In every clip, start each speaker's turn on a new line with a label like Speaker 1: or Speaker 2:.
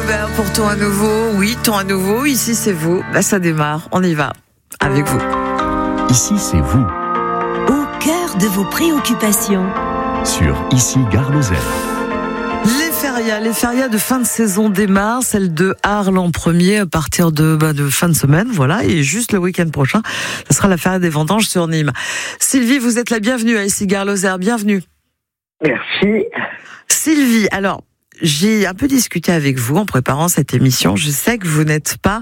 Speaker 1: Aubert pour Ton à nouveau. Oui, Ton à nouveau. Ici, c'est vous. Là, ça démarre. On y va. Avec vous.
Speaker 2: Ici, c'est vous.
Speaker 3: Au cœur de vos préoccupations.
Speaker 2: Sur Ici, Gare Lozère.
Speaker 1: Les férias de fin de saison démarrent. Celle de Arles en premier à partir de fin de semaine. Voilà. Et juste le week-end prochain, ce sera la feria des vendanges sur Nîmes. Sylvie, vous êtes la bienvenue à Ici, Gare Lozère. Bienvenue.
Speaker 4: Merci.
Speaker 1: Sylvie, alors, j'ai un peu discuté avec vous en préparant cette émission. Je sais que vous n'êtes pas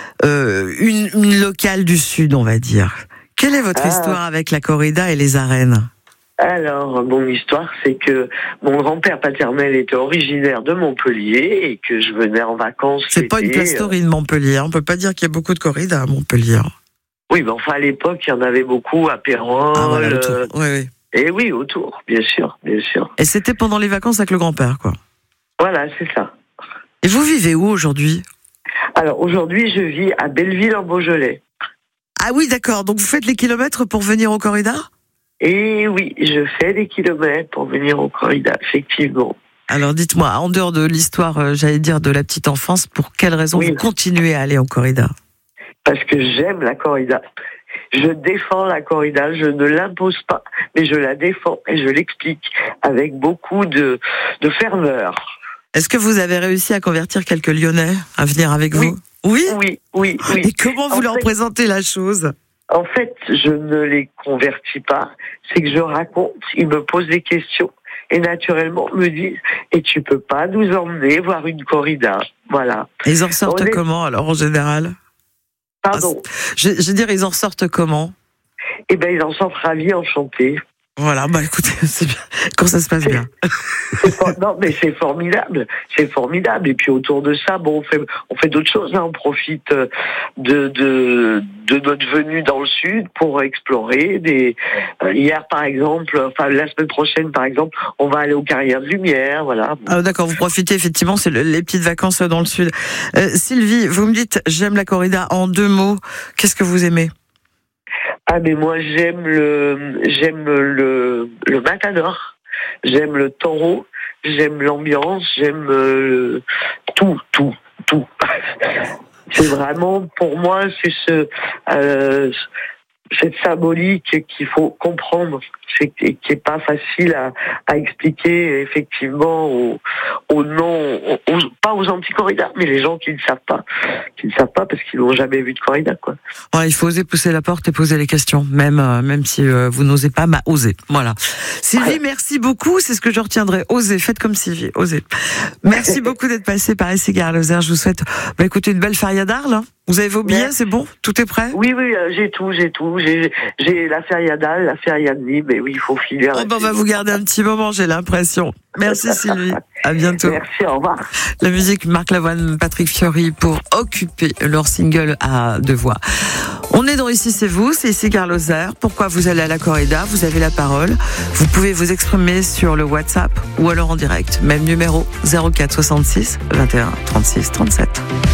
Speaker 1: une locale du Sud, on va dire. Quelle est votre histoire avec la corrida et les arènes ?
Speaker 4: Alors, mon histoire, c'est que mon grand-père paternel était originaire de Montpellier et que je venais en vacances.
Speaker 1: C'est pas une plastorie de Montpellier. On peut pas dire qu'il y a beaucoup de corridas à Montpellier.
Speaker 4: Oui, mais enfin, à l'époque, il y en avait beaucoup à Pérol.
Speaker 1: Ah, voilà, autour. Oui.
Speaker 4: Et oui, autour, bien sûr, bien sûr.
Speaker 1: Et c'était pendant les vacances avec le grand-père, quoi.
Speaker 4: Voilà, c'est ça.
Speaker 1: Et vous vivez où aujourd'hui ?
Speaker 4: Alors, aujourd'hui, je vis à Belleville-en-Beaujolais.
Speaker 1: Ah oui, d'accord. Donc, vous faites les kilomètres pour venir au corrida ?
Speaker 4: Et oui, je fais des kilomètres pour venir au corrida, effectivement.
Speaker 1: Alors, dites-moi, en dehors de l'histoire, j'allais dire, de la petite enfance, pour quelle raison vous continuez à aller au corrida ?
Speaker 4: Parce que j'aime la corrida. Je défends la corrida, je ne l'impose pas, mais je la défends et je l'explique avec beaucoup de ferveur.
Speaker 1: Est-ce que vous avez réussi à convertir quelques Lyonnais à venir avec vous ? Oui. Et comment vous leur présentez la chose ?
Speaker 4: En fait, je ne les convertis pas, c'est que je raconte, ils me posent des questions et naturellement me disent « Et tu peux pas nous emmener voir une corrida ?» Voilà.
Speaker 1: Et ils en sortent comment alors en général ?
Speaker 4: Pardon.
Speaker 1: Je veux dire, ils en sortent comment ?
Speaker 4: Eh ben, ils en sortent ravis, enchantés.
Speaker 1: Voilà, écoutez, c'est bien. Quand ça se passe bien.
Speaker 4: Non, mais c'est formidable. Et puis autour de ça, on fait d'autres choses. On profite de notre venue dans le sud pour explorer hier, par exemple, la semaine prochaine, par exemple, on va aller aux Carrières de Lumière, voilà.
Speaker 1: Ah, d'accord, vous profitez effectivement, c'est les petites vacances dans le sud. Sylvie, vous me dites, j'aime la corrida en 2 mots. Qu'est-ce que vous aimez ?
Speaker 4: Ah, mais moi, j'aime le matador, j'aime le taureau, j'aime l'ambiance, j'aime tout. C'est vraiment, pour moi, c'est cette symbolique qu'il faut comprendre, qui est pas facile à expliquer effectivement pas aux anti-corridas, mais les gens qui ne savent pas parce qu'ils n'ont jamais vu de corrida, quoi.
Speaker 1: Ouais, il faut oser pousser la porte et poser les questions, même si vous n'osez pas, oser. Voilà. Sylvie, merci beaucoup, c'est ce que je retiendrai. Osez, faites comme Sylvie, osez. Merci beaucoup d'être passé par Ici, Gare Lozère. Je vous souhaite, écoutez, une belle feria d'Arles. Vous avez vos billets, c'est bon ? Tout est prêt ?
Speaker 4: Oui, j'ai tout. J'ai la feria d'Arles, la feria de Nîmes, mais oui, il faut filer.
Speaker 1: On va vous garder un petit moment, j'ai l'impression. Merci Sylvie, à bientôt.
Speaker 4: Merci, au revoir.
Speaker 1: La musique Marc Lavoine, Patrick Fiori pour occuper leur single à 2 voix. On est dans Ici c'est vous, c'est Ici Gare Lozère. Pourquoi vous allez à la corrida ? Vous avez la parole. Vous pouvez vous exprimer sur le WhatsApp ou alors en direct. Même numéro 04 66 21 36 37.